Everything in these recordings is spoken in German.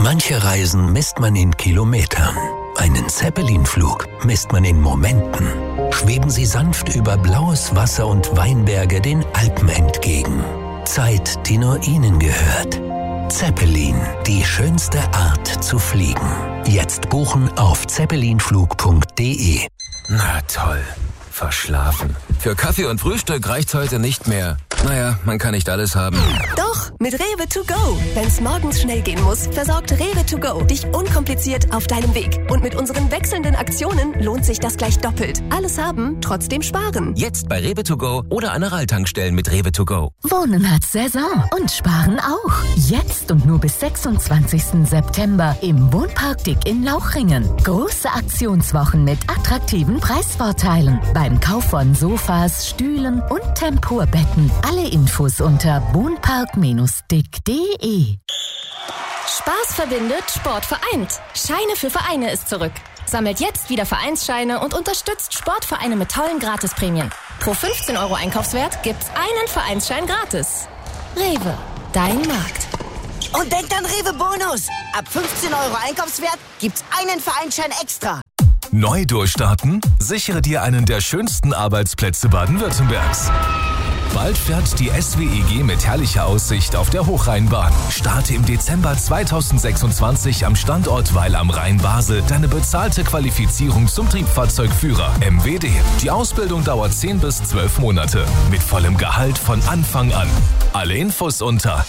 Manche Reisen misst man in Kilometern. Einen Zeppelin-Flug misst man in Momenten. Schweben Sie sanft über blaues Wasser und Weinberge den Alpen entgegen. Zeit, die nur Ihnen gehört. Zeppelin, die schönste Art zu fliegen. Jetzt buchen auf zeppelinflug.de. Na toll, verschlafen. Für Kaffee und Frühstück reicht's heute nicht mehr. Naja, man kann nicht alles haben. Doch, mit Rewe to go. Wenn's morgens schnell gehen muss, versorgt Rewe to go dich unkompliziert auf deinem Weg. Und mit unseren wechselnden Aktionen lohnt sich das gleich doppelt. Alles haben, trotzdem sparen. Jetzt bei Rewe to go oder an der Ralltankstellen mit Rewe to go. Wohnen hat Saison und Sparen auch. Jetzt und nur bis 26. September im Wohnpark Dick in Lauchringen. Große Aktionswochen mit attraktiven Preisvorteilen. Beim Kauf von Sofas, Stühlen und Tempurbetten. Alle Infos unter wohnpark-dick.de. Spaß verbindet, Sport vereint. Scheine für Vereine ist zurück. Sammelt jetzt wieder Vereinsscheine und unterstützt Sportvereine mit tollen Gratisprämien. Pro 15 € Einkaufswert gibt's einen Vereinsschein gratis. Rewe, dein Markt. Und denkt an Rewe Bonus. Ab 15 € Einkaufswert gibt's einen Vereinsschein extra. Neu durchstarten? Sichere dir einen der schönsten Arbeitsplätze Baden-Württembergs. Bald fährt die SWEG mit herrlicher Aussicht auf der Hochrheinbahn. Starte im Dezember 2026 am Standort Weil am Rhein Basel deine bezahlte Qualifizierung zum Triebfahrzeugführer MWD. Die Ausbildung dauert 10 bis 12 Monate mit vollem Gehalt von Anfang an. Alle Infos unter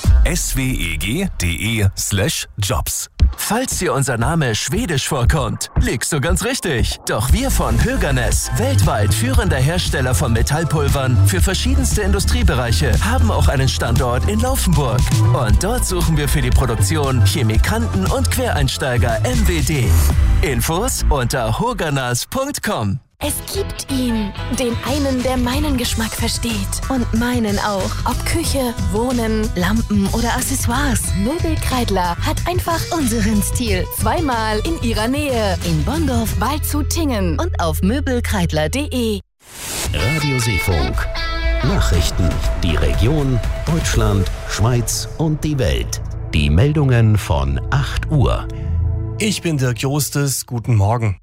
sweg.de/jobs. Falls dir unser Name schwedisch vorkommt, liegst du ganz richtig. Doch wir von Höganäs, weltweit führender Hersteller von Metallpulvern für verschiedenste Industriebereiche, haben auch einen Standort in Laufenburg. Und dort suchen wir für die Produktion Chemikanten und Quereinsteiger MWD. Infos unter hoganas.com. Es gibt ihn, den einen, der meinen Geschmack versteht. Und meinen auch. Ob Küche, Wohnen, Lampen oder Accessoires. Möbelkreidler hat einfach unseren Stil. Zweimal in ihrer Nähe. In Bonndorf, Waldshut-Tiengen und auf möbelkreidler.de. Radio Seefunk. Nachrichten. Die Region, Deutschland, Schweiz und die Welt. Die Meldungen von 8 Uhr. Ich bin Dirk Jostes. Guten Morgen.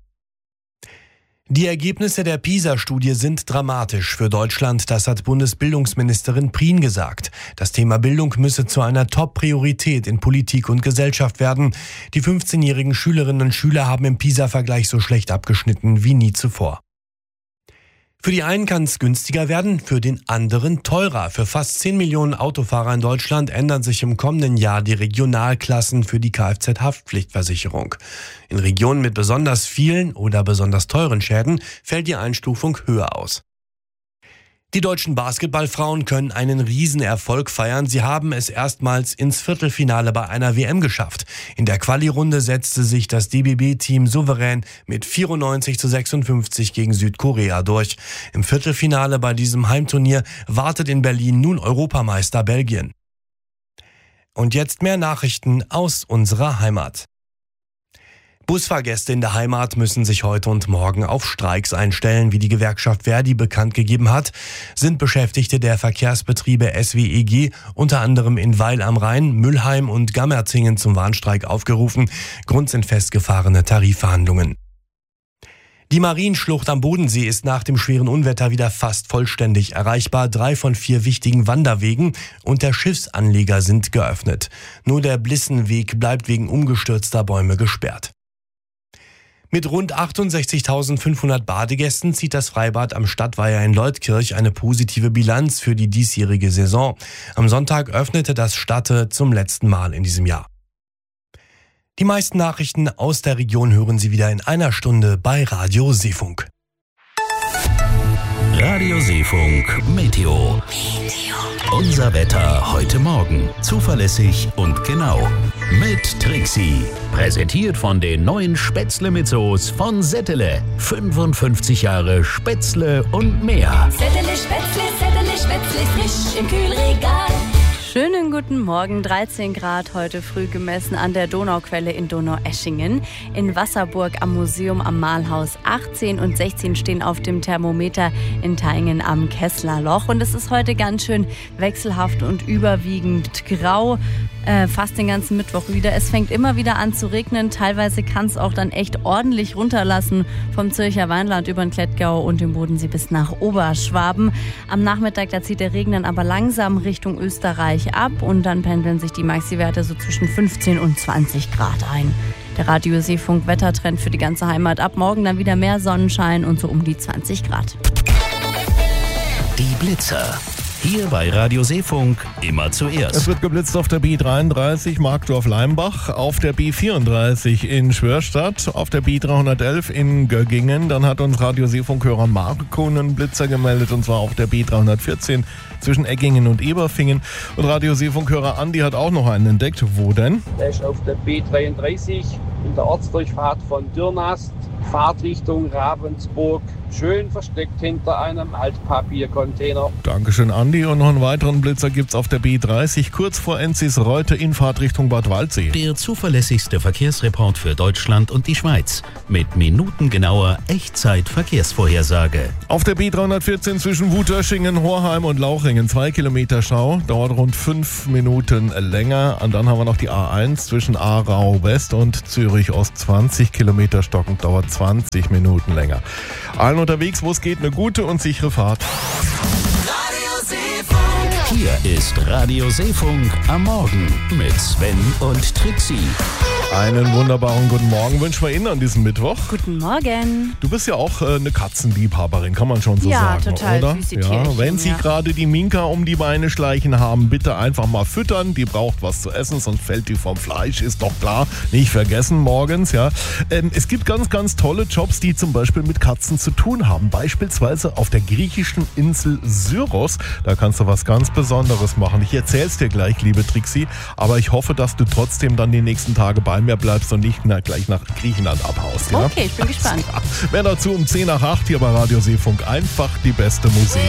Die Ergebnisse der PISA-Studie sind dramatisch für Deutschland, das hat Bundesbildungsministerin Prien gesagt. Das Thema Bildung müsse zu einer Top-Priorität in Politik und Gesellschaft werden. Die 15-jährigen Schülerinnen und Schüler haben im PISA-Vergleich so schlecht abgeschnitten wie nie zuvor. Für die einen kann es günstiger werden, für den anderen teurer. Für fast 10 Millionen Autofahrer in Deutschland ändern sich im kommenden Jahr die Regionalklassen für die Kfz-Haftpflichtversicherung. In Regionen mit besonders vielen oder besonders teuren Schäden fällt die Einstufung höher aus. Die deutschen Basketballfrauen können einen Riesenerfolg feiern. Sie haben es erstmals ins Viertelfinale bei einer WM geschafft. In der Quali-Runde setzte sich das DBB-Team souverän mit 94:56 gegen Südkorea durch. Im Viertelfinale bei diesem Heimturnier wartet in Berlin nun Europameister Belgien. Und jetzt mehr Nachrichten aus unserer Heimat. Busfahrgäste in der Heimat müssen sich heute und morgen auf Streiks einstellen. Wie die Gewerkschaft Verdi bekannt gegeben hat, sind Beschäftigte der Verkehrsbetriebe SWEG unter anderem in Weil am Rhein, Mülheim und Gammertingen zum Warnstreik aufgerufen. Grund sind festgefahrene Tarifverhandlungen. Die Marienschlucht am Bodensee ist nach dem schweren Unwetter wieder fast vollständig erreichbar. 3 von 4 wichtigen Wanderwegen und der Schiffsanleger sind geöffnet. Nur der Blissenweg bleibt wegen umgestürzter Bäume gesperrt. Mit rund 68.500 Badegästen zieht das Freibad am Stadtweiher in Leutkirch eine positive Bilanz für die diesjährige Saison. Am Sonntag öffnete das Statte zum letzten Mal in diesem Jahr. Die meisten Nachrichten aus der Region hören Sie wieder in einer Stunde bei Radio Seefunk. Radio Seefunk Meteo. Unser Wetter heute Morgen. Zuverlässig und genau. Mit Trixie. Präsentiert von den neuen Spätzle mit Soße von Settele. 55 Jahre Spätzle und mehr. Settele Spätzle, frisch im Kühlregal. Schönen guten Morgen, 13 Grad heute früh gemessen an der Donauquelle in Donaueschingen. In Wasserburg am Museum am Mahlhaus 18 und 16 stehen auf dem Thermometer, in Taingen am Kesslerloch. Und es ist heute ganz schön wechselhaft und überwiegend grau. fast den ganzen Mittwoch wieder. Es fängt immer wieder an zu regnen. Teilweise kann es auch dann echt ordentlich runterlassen vom Zürcher Weinland über den Klettgau und den Bodensee bis nach Oberschwaben. Am Nachmittag, da zieht der Regen dann aber langsam Richtung Österreich ab und dann pendeln sich die Maxi-Werte so zwischen 15 und 20 Grad ein. Der Radio Seefunk Wettertrend für die ganze Heimat. Ab morgen dann wieder mehr Sonnenschein und so um die 20 Grad. Die Blitzer. Hier bei Radio Seefunk immer zuerst. Es wird geblitzt auf der B33 Markdorf-Leimbach, auf der B34 in Schwörstadt, auf der B311 in Göggingen. Dann hat uns Radio Seefunk-Hörer Marco einen Blitzer gemeldet, und zwar auf der B314 zwischen Eggingen und Eberfingen. Und Radio Seefunk-Hörer Andi hat auch noch einen entdeckt. Wo denn? Der ist auf der B33 in der Ortsdurchfahrt von Dürnast, Fahrtrichtung Ravensburg, schön versteckt hinter einem Altpapiercontainer. Dankeschön, Andi. Und noch einen weiteren Blitzer gibt's auf der B30 kurz vor Enzis-Reute in Fahrtrichtung Bad Waldsee. Der zuverlässigste Verkehrsreport für Deutschland und die Schweiz mit minutengenauer Echtzeit-Verkehrsvorhersage. Auf der B314 zwischen Wutöschingen, Horheim und Lauchringen 2 Kilometer Stau, dauert rund 5 Minuten länger. Und dann haben wir noch die A1 zwischen Aarau West und Zürich Ost 20 Kilometer stockend, dauert 20 Minuten länger. Allen unterwegs, wo es geht, eine gute und sichere Fahrt. Hier ist Radio Seefunk am Morgen mit Sven und Trixie. Einen wunderbaren guten Morgen wünschen wir Ihnen an diesem Mittwoch. Guten Morgen. Du bist ja auch eine Katzenliebhaberin, kann man schon so sagen, total, oder? süße Ja, Tierchen, wenn Sie gerade die Minka um die Beine schleichen haben, bitte einfach mal füttern. Die braucht was zu essen, sonst fällt die vom Fleisch, ist doch klar. Nicht vergessen morgens, ja. Es gibt ganz, ganz tolle Jobs, die zum Beispiel mit Katzen zu tun haben. Beispielsweise auf der griechischen Insel Syros. Da kannst du was ganz Besonderes machen. Ich erzähl's dir gleich, liebe Trixie, aber ich hoffe, dass du trotzdem dann die nächsten Tage bei mir bleibst und nicht gleich nach Griechenland abhaust. Ja? Okay, ich bin gespannt. Mehr dazu um 10 nach 8 hier bei Radio Seefunk. Einfach die beste Musik.